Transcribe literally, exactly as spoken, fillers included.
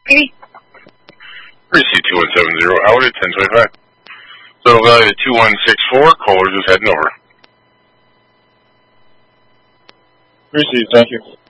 Okay. Receive two one seven zero, out at ten twenty-five. So value two one six four, caller just heading over. Received, thank you.